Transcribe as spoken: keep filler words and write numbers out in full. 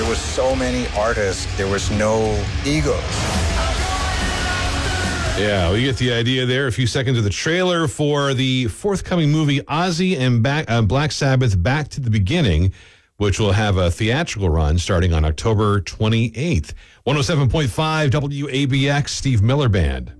was so many artists, there was no egos. Yeah, we get the idea there. A few seconds of the trailer for the forthcoming movie Ozzy and Back, uh, Black Sabbath Back to the Beginning, which will have a theatrical run starting on October twenty-eighth. one oh seven point five W A B X, Steve Miller Band.